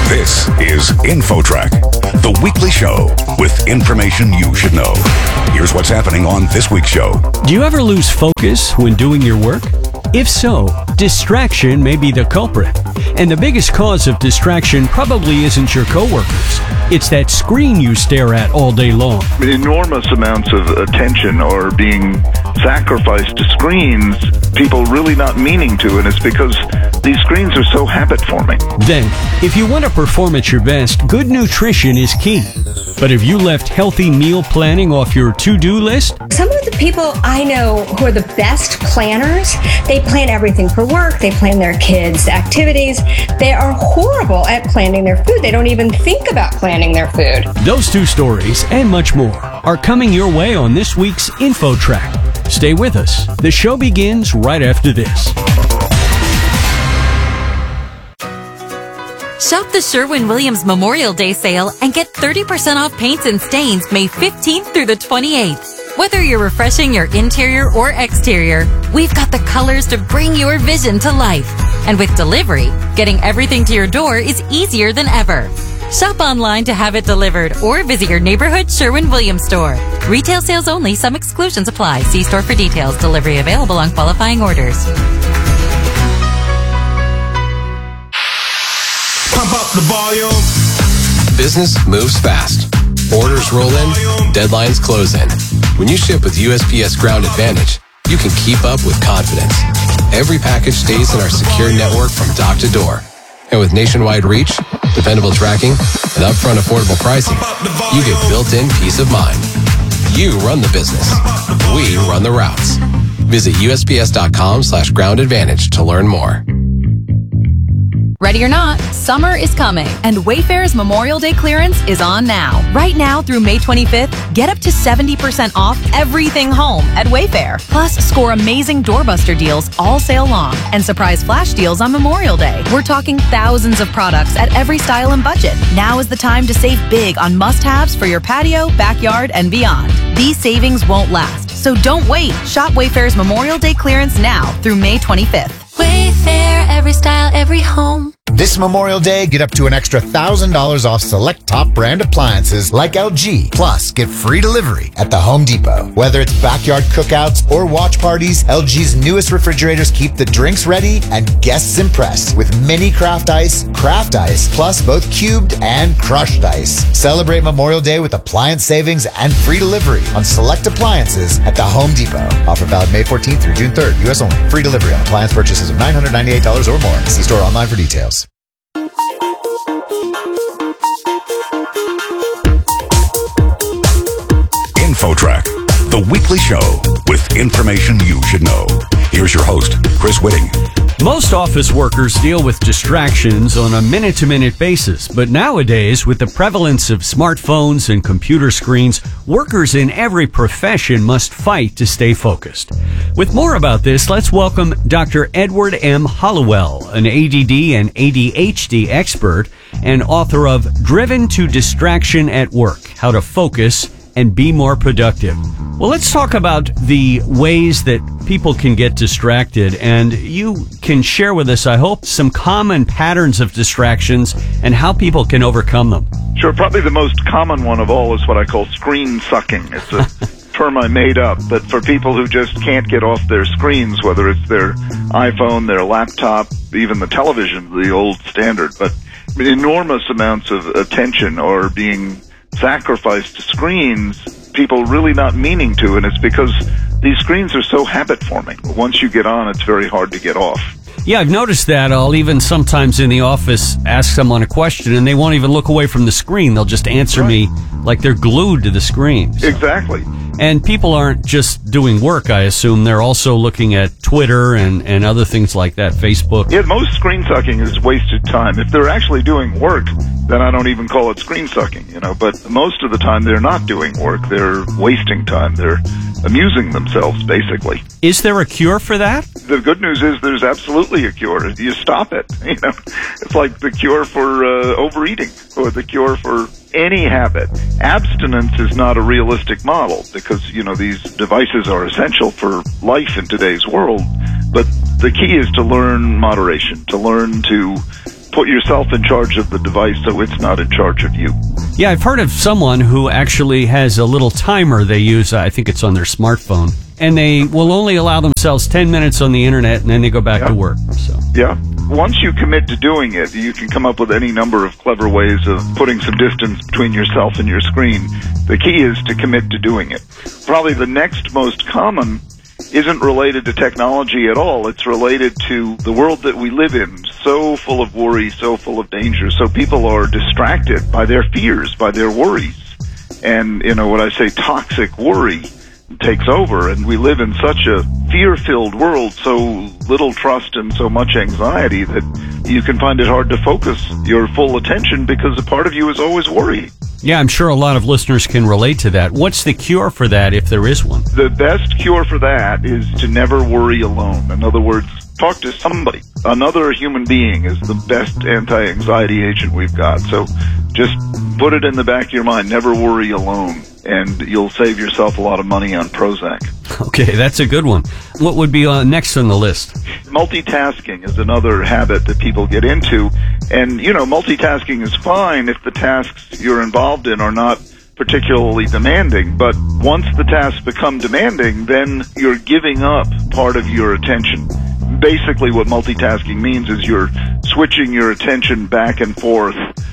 This is InfoTrack, the weekly show with information you should know. Here's what's happening on this week's show. Do you ever lose focus when doing your work? If so, distraction may be the culprit. And the biggest cause of distraction probably isn't your coworkers. It's that screen you stare at all day long. Enormous amounts of attention are being sacrificed to screens, people really not meaning to, and it's because these screens are so habit-forming. Then, if you want to perform at your best, good nutrition is key. But have you left healthy meal planning off your to-do list? Some of the people I know who are the best planners, they plan everything for work, they plan their kids' activities. They are horrible at planning their food. They don't even think about planning their food. Those two stories and much more are coming your way on this week's InfoTrack. Stay with us. The show begins right after this. Shop the Sherwin-Williams Memorial Day sale and get 30% off paints and stains May 15th through the 28th. Whether you're refreshing your interior or exterior, we've got the colors to bring your vision to life. And with delivery, getting everything to your door is easier than ever. Shop online to have it delivered or visit your neighborhood Sherwin-Williams store. Retail sales only. Some exclusions apply. See store for details. Delivery available on qualifying orders. Pump up the volume. Business moves fast. Orders roll in, deadlines close in. When you ship with USPS Ground Advantage, you can keep up with confidence. Every package stays in our secure network from dock to door. And with nationwide reach, dependable tracking, and upfront affordable pricing, you get built-in peace of mind. You run the business. We run the routes. Visit USPS.com/Ground Advantage to learn more. Ready or not, summer is coming, and Wayfair's Memorial Day clearance is on now. Right now through May 25th, get up to 70% off everything home at Wayfair. Plus, score amazing doorbuster deals all sale long and surprise flash deals on Memorial Day. We're talking thousands of products at every style and budget. Now is the time to save big on must-haves for your patio, backyard, and beyond. These savings won't last, so don't wait. Shop Wayfair's Memorial Day clearance now through May 25th. Wayfair, every style, every home. This Memorial Day, get up to an extra $1,000 off select top brand appliances like LG. Plus, get free delivery at the Home Depot. Whether it's backyard cookouts or watch parties, LG's newest refrigerators keep the drinks ready and guests impressed with mini craft ice, plus both cubed and crushed ice. Celebrate Memorial Day with appliance savings and free delivery on select appliances at the Home Depot. Offer valid May 14th through June 3rd. U.S. only. Free delivery on appliance purchases of $998 or more. See store online for details. InfoTrack, the weekly show with information you should know. Here's your host, Chris Whitting. Most office workers deal with distractions on a minute-to-minute basis, but nowadays, with the prevalence of smartphones and computer screens, workers in every profession must fight to stay focused. With more about this, let's welcome Dr. Edward M. Hollowell, an ADD and ADHD expert and author of Driven to Distraction at Work: How to Focus and Be More Productive. Well, let's talk about the ways that people can get distracted, and you can share with us, I hope, some common patterns of distractions and how people can overcome them. Sure, probably the most common one of all is what I call screen sucking. It's a term I made up, but for people who just can't get off their screens, whether it's their iPhone, their laptop, even the television, the old standard, but enormous amounts of attention are being sacrificed to screens, people really not meaning to, and it's because these screens are so habit-forming. Once you get on, it's very hard to get off. Yeah, I've noticed that. I'll even sometimes in the office ask someone a question, and they won't even look away from the screen. They'll just answer me like they're glued to the screen. So. Exactly. And people aren't just doing work, I assume. They're also looking at Twitter and other things like that, Facebook. Yeah, most screen sucking is wasted time. If they're actually doing work, then I don't even call it screen sucking, But most of the time they're not doing work. They're wasting time. They're amusing themselves, basically. Is there a cure for that? The good news is there's absolutely a cure. You stop it. It's like the cure for overeating or the cure for any habit. Abstinence is not a realistic model because, these devices are essential for life in today's world. But the key is to learn moderation, to learn to put yourself in charge of the device so it's not in charge of you. Yeah, I've heard of someone who actually has a little timer they use. I think it's on their smartphone. And they will only allow themselves 10 minutes on the internet, and then they go back to work. So. Yeah. Once you commit to doing it, you can come up with any number of clever ways of putting some distance between yourself and your screen. The key is to commit to doing it. Probably the next most common isn't related to technology at all. It's related to the world that we live in, so full of worry, so full of danger. So people are distracted by their fears, by their worries. And, what I say, toxic worry takes over, and we live in such a fear-filled world, so little trust and so much anxiety that you can find it hard to focus your full attention because a part of you is always worried. Yeah, I'm sure a lot of listeners can relate to that. What's the cure for that, if there is one? The best cure for that is to never worry alone. In other words, talk to somebody. Another human being is the best anti-anxiety agent we've got. So just put it in the back of your mind, never worry alone, and you'll save yourself a lot of money on Prozac. Okay, that's a good one. What would be next on the list? Multitasking is another habit that people get into. And, multitasking is fine if the tasks you're involved in are not particularly demanding. But once the tasks become demanding, then you're giving up part of your attention. Basically, what multitasking means is you're switching your attention back and forth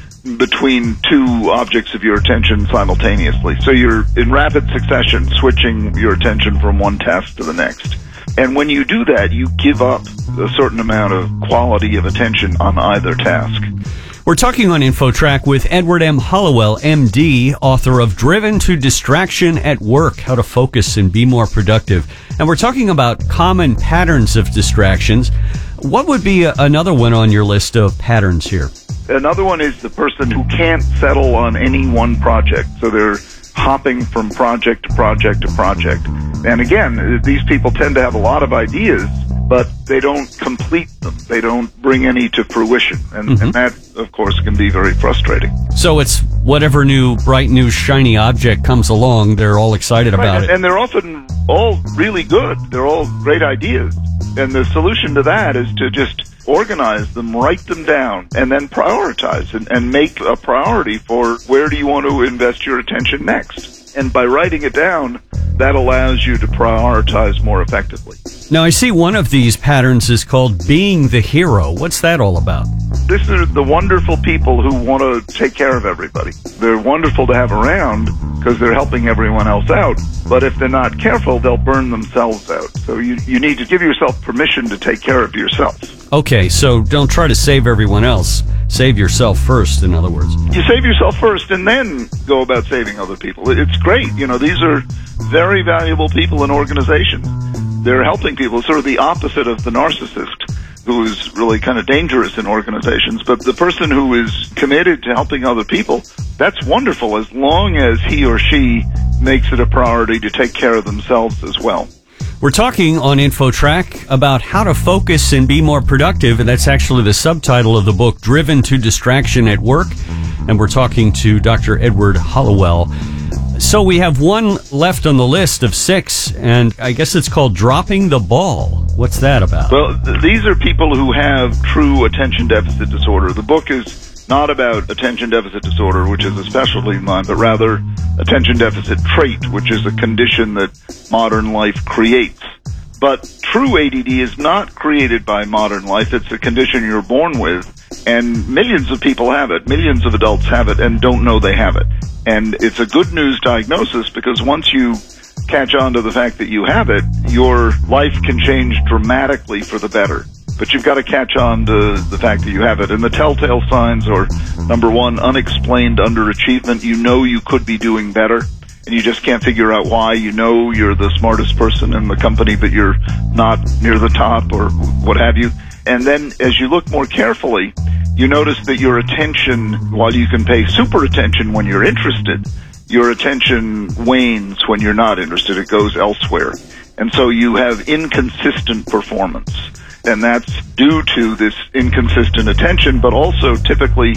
between two objects of your attention simultaneously. So you're in rapid succession switching your attention from one task to the next. And when you do that, you give up a certain amount of quality of attention on either task. We're talking on InfoTrack with Edward M. Hallowell, MD, author of Driven to Distraction at Work, How to Focus and Be More Productive. And we're talking about common patterns of distractions. What would be another one on your list of patterns here? Another one is the person who can't settle on any one project. So they're hopping from project to project to project. And again, these people tend to have a lot of ideas, but they don't complete them. They don't bring any to fruition. And that, of course, can be very frustrating. So it's whatever new, bright, new, shiny object comes along, they're all excited about it. And they're often all really good. They're all great ideas. And the solution to that is to just organize them, write them down, and then prioritize and make a priority for where do you want to invest your attention next. And by writing it down, that allows you to prioritize more effectively. Now, I see one of these patterns is called being the hero. What's that all about? This is the wonderful people who want to take care of everybody. They're wonderful to have around because they're helping everyone else out. But if they're not careful, they'll burn themselves out. So you need to give yourself permission to take care of yourself. Okay, so don't try to save everyone else. Save yourself first, in other words. You save yourself first and then go about saving other people. It's great. These are very valuable people in organizations. They're helping people, sort of the opposite of the narcissist, who is really kind of dangerous in organizations. But the person who is committed to helping other people, that's wonderful as long as he or she makes it a priority to take care of themselves as well. We're talking on InfoTrack about how to focus and be more productive, and that's actually the subtitle of the book, Driven to Distraction at Work. And we're talking to Dr. Edward Hallowell. So we have one left on the list of 6, and I guess it's called dropping the ball. What's that about? Well, these are people who have true attention deficit disorder. The book is not about attention deficit disorder, which is a specialty of mine, but rather attention deficit trait, which is a condition that modern life creates. But true ADD is not created by modern life. It's a condition you're born with, and millions of people have it. Millions of adults have it and don't know they have it. And it's a good news diagnosis because once you catch on to the fact that you have it, your life can change dramatically for the better. But you've got to catch on to the fact that you have it. And the telltale signs are, number 1, unexplained underachievement. You know you could be doing better, and you just can't figure out why. You know you're the smartest person in the company, but you're not near the top or what have you. And then as you look more carefully, you notice that your attention, while you can pay super attention when you're interested, your attention wanes when you're not interested. It goes elsewhere. And so you have inconsistent performance. And that's due to this inconsistent attention, but also typically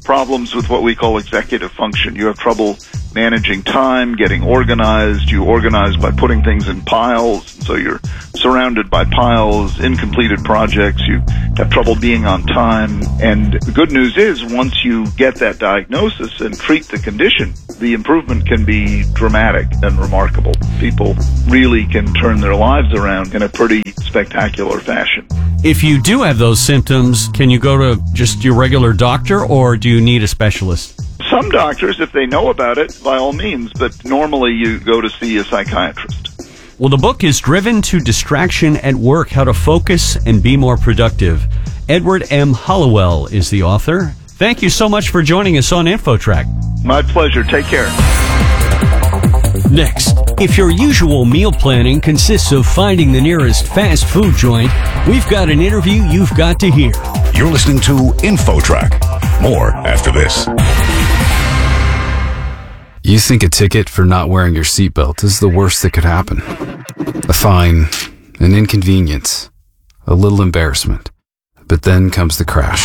problems with what we call executive function. You have trouble managing time, getting organized. You organize by putting things in piles, so you're surrounded by piles, incompleted projects. You have trouble being on time. And the good news is, once you get that diagnosis and treat the condition, the improvement can be dramatic and remarkable. People really can turn their lives around in a pretty spectacular fashion. If you do have those symptoms, can you go to just your regular doctor, or do you need a specialist? Some doctors, if they know about it, by all means, but normally you go to see a psychiatrist. Well, the book is Driven to Distraction at Work, How to Focus and Be More Productive. Edward M. Hollowell is the author. Thank you so much for joining us on InfoTrack. My pleasure. Take care. Next, if your usual meal planning consists of finding the nearest fast food joint, we've got an interview you've got to hear. You're listening to InfoTrack. More after this. You think a ticket for not wearing your seatbelt is the worst that could happen. A fine, an inconvenience, a little embarrassment. But then comes the crash.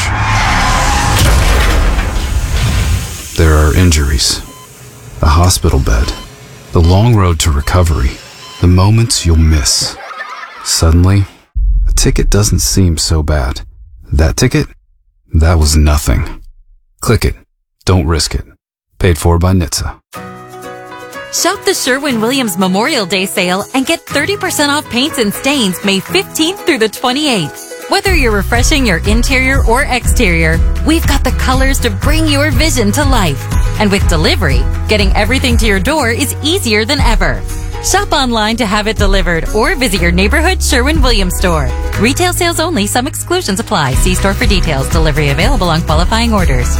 There are injuries, a hospital bed, the long road to recovery, the moments you'll miss. Suddenly, a ticket doesn't seem so bad. That ticket? That was nothing. Click it. Don't risk it. Paid for by NHTSA. Shop the Sherwin-Williams Memorial Day sale and get 30% off paints and stains May 15th through the 28th. Whether you're refreshing your interior or exterior, we've got the colors to bring your vision to life. And with delivery, getting everything to your door is easier than ever. Shop online to have it delivered or visit your neighborhood Sherwin-Williams store. Retail sales only. Some exclusions apply. See store for details. Delivery available on qualifying orders.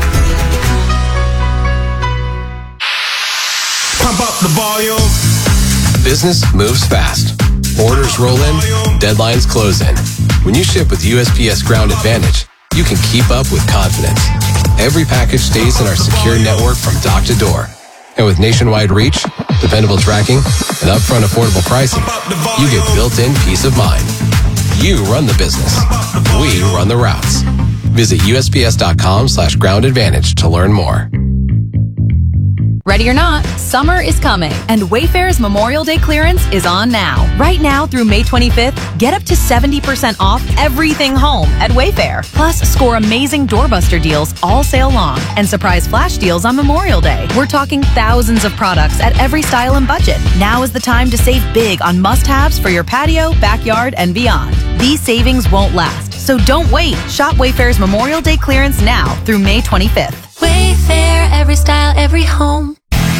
Pump up the volume. Business moves fast. Orders roll in, deadlines close in. When you ship with USPS Ground Advantage, you can keep up with confidence. Every package stays in our secure network from dock to door. And with nationwide reach, dependable tracking, and upfront affordable pricing, you get built-in peace of mind. You run the business. We run the routes. Visit USPS.com/Ground Advantage to learn more. Ready or not, summer is coming, and Wayfair's Memorial Day clearance is on now. Right now through May 25th, get up to 70% off everything home at Wayfair. Plus, score amazing doorbuster deals all sale long and surprise flash deals on Memorial Day. We're talking thousands of products at every style and budget. Now is the time to save big on must-haves for your patio, backyard, and beyond. These savings won't last, so don't wait. Shop Wayfair's Memorial Day clearance now through May 25th. Wayfair, every style, every home.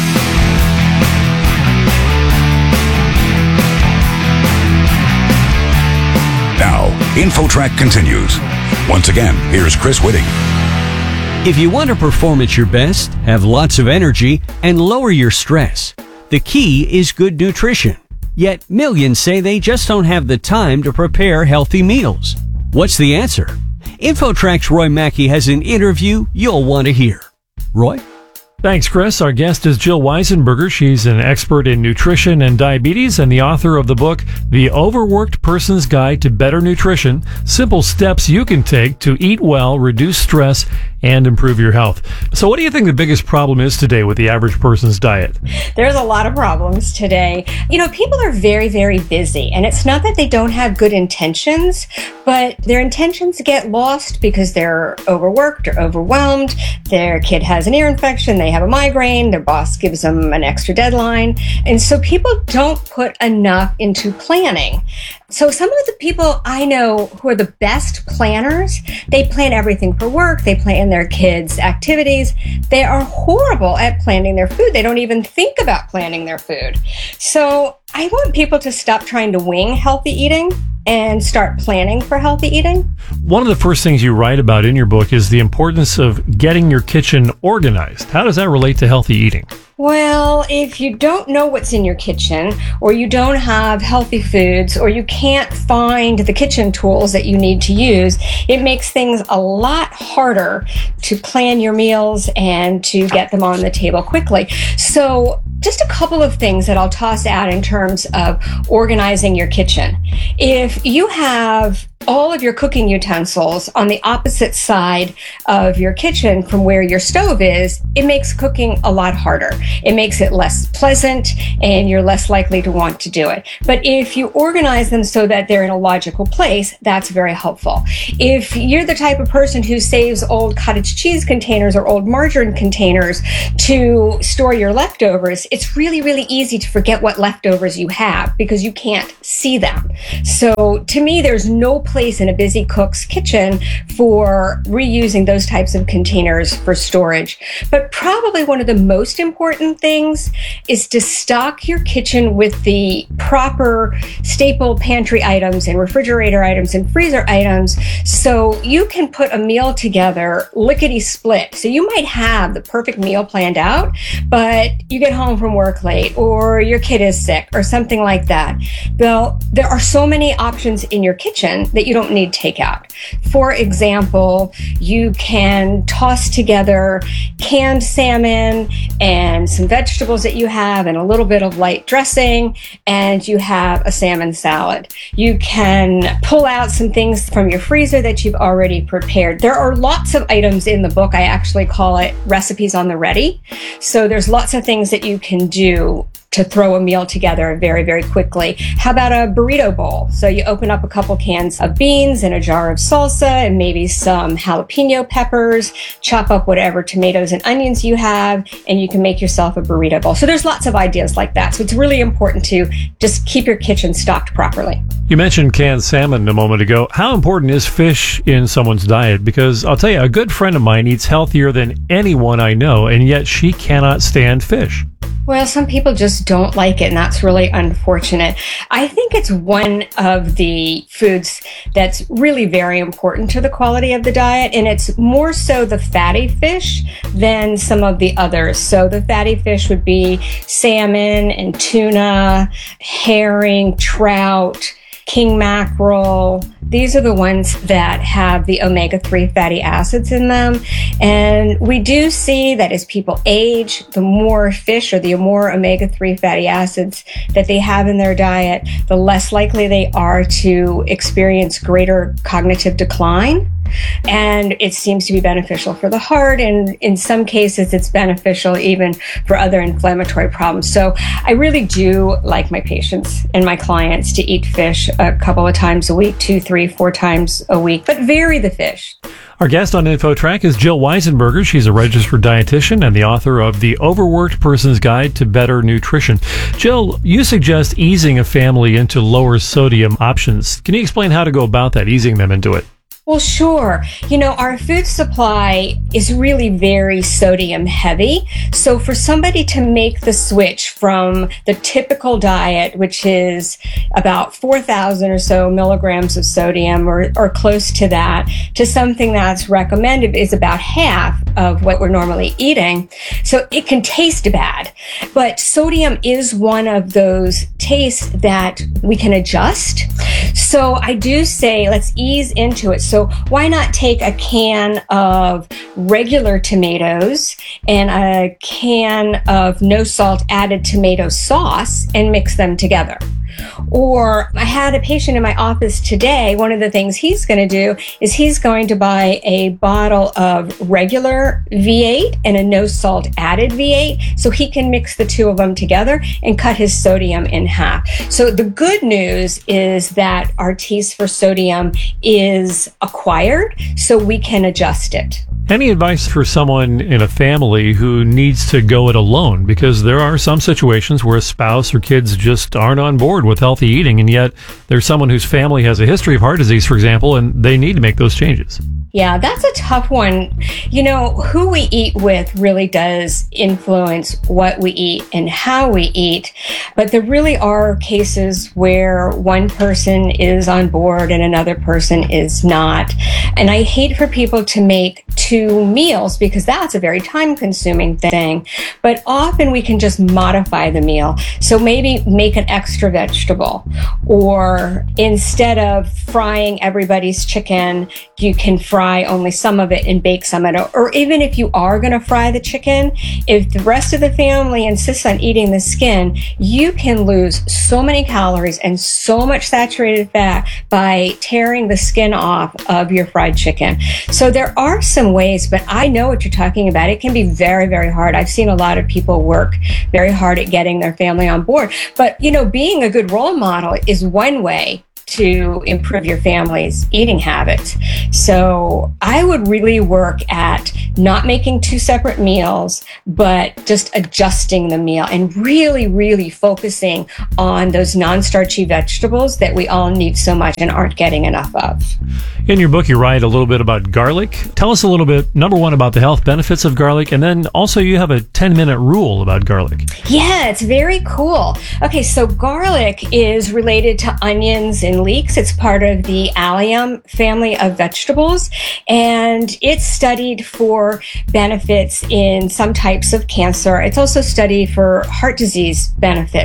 Now, InfoTrack continues. Once again, here's Chris Whitting. If you want to perform at your best, have lots of energy, and lower your stress, the key is good nutrition. Yet millions say they just don't have the time to prepare healthy meals. What's the answer? InfoTrack's Roy Mackey has an interview you'll want to hear. Roy? Thanks, Chris. Our guest is Jill Weisenberger. She's an expert in nutrition and diabetes and the author of the book, The Overworked Person's Guide to Better Nutrition, Simple Steps You Can Take to Eat Well, Reduce Stress, and Improve Your Health. So what do you think the biggest problem is today with the average person's diet? There's a lot of problems today. You know, people are very, very busy, and it's not that they don't have good intentions, but their intentions get lost because they're overworked or overwhelmed. Their kid has an ear infection, they have a migraine, their boss gives them an extra deadline. And so people don't put enough into planning. So some of the people I know who are the best planners, they plan everything for work, they plan their kids' activities. They are horrible at planning their food. They don't even think about planning their food. So I want people to stop trying to wing healthy eating and start planning for healthy eating. One of the first things you write about in your book is the importance of getting your kitchen organized. How does that relate to healthy eating? Well, if you don't know what's in your kitchen, or you don't have healthy foods, or you can't find the kitchen tools that you need to use, it makes things a lot harder to plan your meals and to get them on the table quickly. So just a couple of things that I'll toss out in terms of organizing your kitchen. If you have all of your cooking utensils on the opposite side of your kitchen from where your stove is, it makes cooking a lot harder. It makes it less pleasant and you're less likely to want to do it. But if you organize them so that they're in a logical place, that's very helpful. If you're the type of person who saves old cottage cheese containers or old margarine containers to store your leftovers, it's really, really easy to forget what leftovers you have because you can't see them. So to me, there's no place in a busy cook's kitchen for reusing those types of containers for storage. But probably one of the most important things is to stock your kitchen with the proper staple pantry items and refrigerator items and freezer items so you can put a meal together lickety-split. So you might have the perfect meal planned out, but you get home from work late or your kid is sick or something like that. Well, there are so many options in your kitchen that you don't need takeout. For example, you can toss together canned salmon and some vegetables that you have and a little bit of light dressing, and you have a salmon salad. You can pull out some things from your freezer that you've already prepared. There are lots of items in the book. I actually call it recipes on the ready. So there's lots of things that you can do to throw a meal together very, very quickly. How about a burrito bowl? So you open up a couple cans of beans and a jar of salsa and maybe some jalapeno peppers, chop up whatever tomatoes and onions you have, and you can make yourself a burrito bowl. So there's lots of ideas like that. So it's really important to just keep your kitchen stocked properly. You mentioned canned salmon a moment ago. How important is fish in someone's diet? Because I'll tell you, a good friend of mine eats healthier than anyone I know, and yet she cannot stand fish. Well, some people just don't like it, and that's really unfortunate. I think it's one of the foods that's really very important to the quality of the diet, and it's more so the fatty fish than some of the others. So the fatty fish would be salmon and tuna, herring, trout, king mackerel. These are the ones that have the omega-3 fatty acids in them. And we do see that as people age, the more fish or the more omega-3 fatty acids that they have in their diet, the less likely they are to experience greater cognitive decline. And it seems to be beneficial for the heart, and in some cases it's beneficial even for other inflammatory problems. So I really do like my patients and my clients to eat fish a couple of times a week, 2, 3, 4 times a week, but vary the fish. Our guest on InfoTrack is Jill Weisenberger. She's a registered dietitian and the author of The Overworked Person's Guide to Better Nutrition. Jill, you suggest easing a family into lower sodium options. Can you explain how to go about that, easing them into it? Well, sure. You know, our food supply is really very sodium heavy. So for somebody to make the switch from the typical diet, which is about 4,000 or so milligrams of sodium or close to that, to something that's recommended is about half of what we're normally eating. So it can taste bad. But sodium is one of those tastes that we can adjust. So I do say let's ease into it. So why not take a can of regular tomatoes and a can of no salt added tomato sauce and mix them together? Or I had a patient in my office today. One of the things he's going to do is he's going to buy a bottle of regular V8 and a no salt added V8 so he can mix the two of them together and cut his sodium in half. So the good news is that our taste for sodium is acquired, so we can adjust it. Any advice for someone in a family who needs to go it alone? Because there are some situations where a spouse or kids just aren't on board with healthy eating, and yet there's someone whose family has a history of heart disease, for example, and they need to make those changes. Yeah, that's a tough one. You know, who we eat with really does influence what we eat and how we eat. But there really are cases where one person is on board and another person is not. And I hate for people to make 2 meals because that's a very time-consuming thing. But often we can just modify the meal. So maybe make an extra vegetable, or instead of frying everybody's chicken, you can fry fry only some of it and bake some of it. Or even if you are going to fry the chicken, if the rest of the family insists on eating the skin, you can lose so many calories and so much saturated fat by tearing the skin off of your fried chicken. So there are some ways, but I know what you're talking about. It can be very, very hard. I've seen a lot of people work very hard at getting their family on board. But, you know, being a good role model is one way to improve your family's eating habits. So I would really work at not making two separate meals, but just adjusting the meal and really, really focusing on those non-starchy vegetables that we all need so much and aren't getting enough of. In your book, you write a little bit about garlic. Tell us a little bit, number one, about the health benefits of garlic, and then also you have a 10-minute rule about garlic. Yeah, it's very cool. Okay, so garlic is related to onions and leeks. It's part of the allium family of vegetables, and it's studied for benefits in some types of cancer. It's also studied for heart disease benefits.